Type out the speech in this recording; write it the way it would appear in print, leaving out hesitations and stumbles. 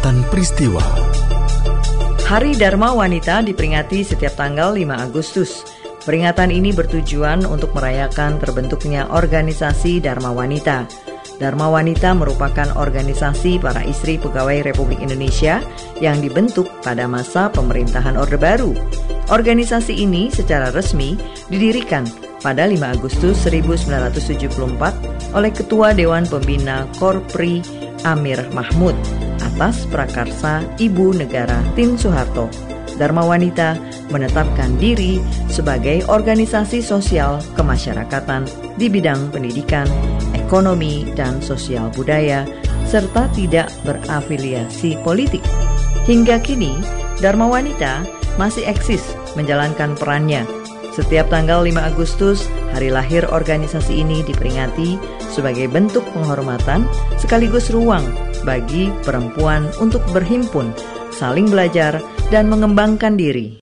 Catatan Peristiwa. Hari Dharma Wanita diperingati setiap tanggal 5 Agustus. Peringatan ini bertujuan untuk merayakan terbentuknya organisasi Dharma Wanita. Dharma Wanita merupakan organisasi para istri pegawai Republik Indonesia yang dibentuk pada masa pemerintahan Orde Baru. Organisasi ini secara resmi didirikan pada 5 Agustus 1974 oleh Ketua Dewan Pembina Korpri Amir Mahmud atas prakarsa Ibu Negara Tin Soeharto. Dharma Wanita menetapkan diri sebagai organisasi sosial kemasyarakatan di bidang pendidikan, ekonomi, dan sosial budaya, serta tidak berafiliasi politik. Hingga kini, Dharma Wanita masih eksis menjalankan perannya. Setiap tanggal 5 Agustus, hari lahir organisasi ini diperingati sebagai bentuk penghormatan sekaligus ruang bagi perempuan untuk berhimpun, saling belajar, dan mengembangkan diri.